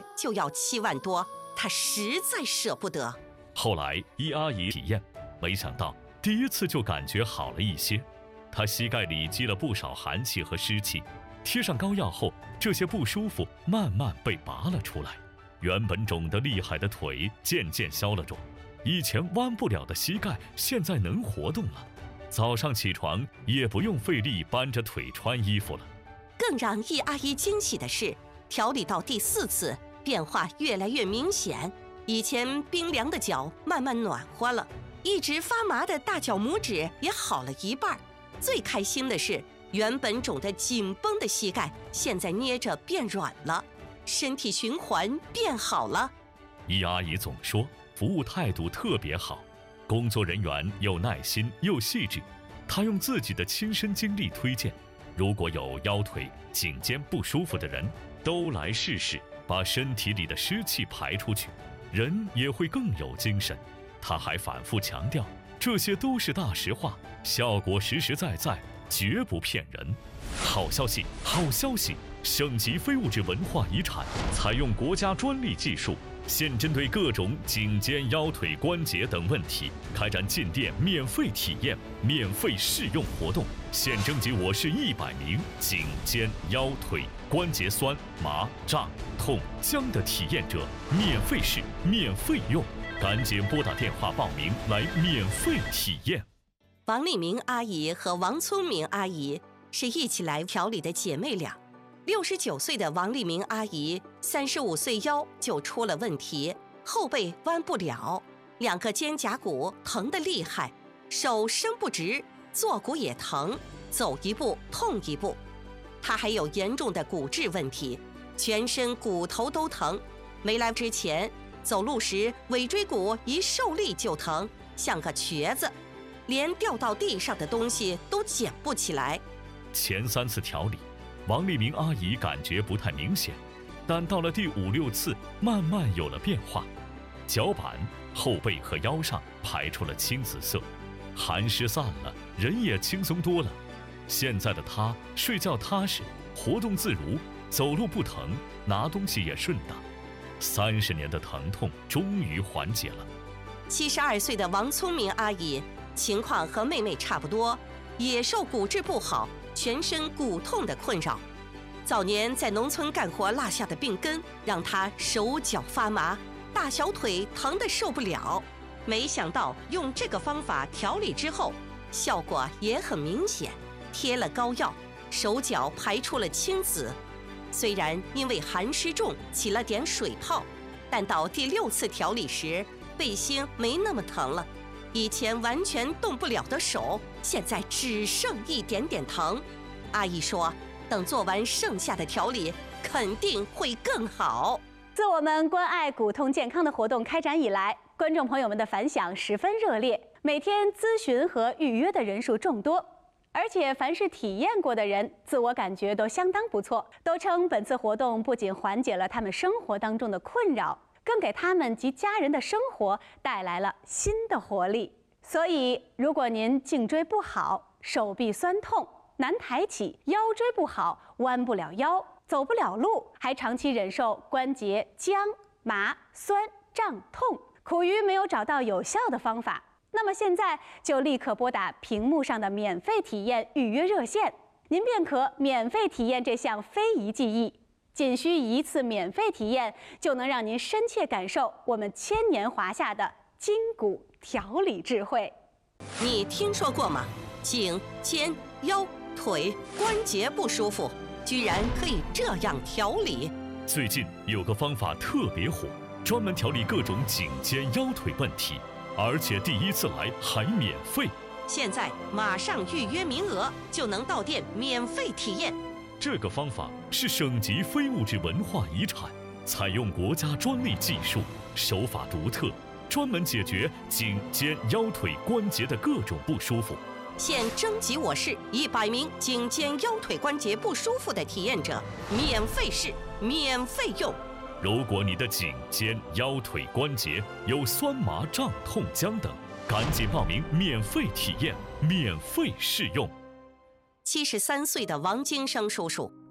月就要7万多，他实在舍不得。 后来伊阿姨体验，没想到第一次就感觉好了一些。她膝盖里积了不少寒气和湿气，贴上膏药后，这些不舒服慢慢被拔了出来。原本肿得厉害的腿渐渐消了肿，以前弯不了的膝盖现在能活动了。早上起床也不用费力搬着腿穿衣服了。 更让易阿姨惊喜的是，调理到第4次，变化越来越明显。以前冰凉的脚慢慢暖和了，一直发麻的大脚拇指也好了一半。最开心的是，原本肿得紧绷的膝盖现在捏着变软了，身体循环变好了。 易阿姨总说服务态度特别好，工作人员又耐心又细致。她用自己的亲身经历推荐，如果有腰腿、颈肩不舒服的人，都来试试，把身体里的湿气排出去，人也会更有精神。她还反复强调，这些都是大实话，效果实实在在，绝不骗人。好消息，好消息！省级非物质文化遗产采用国家专利技术，现针对各种颈肩、腰腿、关节等问题，开展进店免费体验、免费试用活动。现征集我市100名颈肩、腰腿、关节酸、麻、胀、痛、僵的体验者，免费试、免费用。赶紧拨打电话报名来免费体验。 王丽明阿姨和王聪明阿姨是一起来调理的姐妹俩。69岁的王丽明阿姨35岁腰就出了问题，后背弯不了，2个肩胛骨疼得厉害，手伸不直，坐骨也疼，走一步痛一步。她还有严重的骨质问题，全身骨头都疼。没来之前，走路时尾椎骨一受力就疼，像个瘸子，连掉到地上的东西都捡不起来。 前3次调理，王丽明阿姨感觉不太明显，但到了第5、6次，慢慢有了变化。脚板、后背和腰上排出了青紫色，寒湿散了，人也轻松多了。现在的她睡觉踏实，活动自如，走路不疼，拿东西也顺当。30年的疼痛终于缓解了。 72岁的王聪明阿姨情况和妹妹差不多，也受骨质不好、全身骨痛的困扰。早年在农村干活落下的病根，让她手脚发麻，大小腿疼得受不了。没想到用这个方法调理之后，效果也很明显，贴了膏药，手脚排出了青紫。虽然因为寒湿重起了点水泡，但到第6次调理时，背心没那么疼了。以前完全动不了的手，现在只剩一点点疼。阿姨说，等做完剩下的调理，肯定会更好。 自我们关爱骨痛健康的活动开展以来，观众朋友们的反响十分热烈，每天咨询和预约的人数众多。而且凡是体验过的人，自我感觉都相当不错，都称本次活动不仅缓解了他们生活当中的困扰，更给他们及家人的生活带来了新的活力。所以，如果您颈椎不好，手臂酸痛，难抬起，腰椎不好，弯不了腰，走不了路，还长期忍受关节僵、麻、酸、胀、痛，苦于没有找到有效的方法，那么现在就立刻拨打屏幕上的免费体验预约热线，您便可免费体验这项非遗技艺。仅需1次免费体验，就能让您深切感受我们千年华夏的筋骨调理智慧。 你听说过吗？颈、肩、腰、腿、关节不舒服，居然可以这样调理。 最近有个方法特别火，专门调理各种颈肩腰腿问题，而且第1次来还免费。 现在马上预约名额，就能到店免费体验。 这个方法是省级非物质文化遗产，采用国家专利技术，手法独特，专门解决颈肩腰腿关节的各种不舒服。 现征集我市100名颈肩腰腿关节不舒服的体验者，免费试，免费用。 如果你的颈肩腰腿关节有酸麻胀痛僵等，赶紧报名免费体验，免费试用。 73岁的王金生叔叔